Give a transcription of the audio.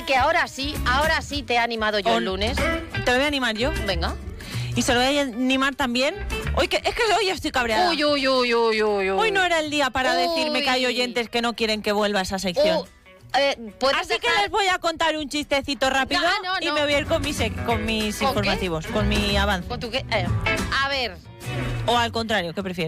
que ahora sí te he animado yo el lunes. Te lo voy a animar yo. Venga. Y se lo voy a animar también. Es que hoy estoy cabreada. Uy. Hoy no era el día para decirme que hay oyentes que no quieren que vuelva a esa sección. Así que les voy a contar un chistecito rápido y me voy a ir con mis informativos, con mi avance. ¿Con tu qué? A ver. O al contrario, ¿qué prefieres?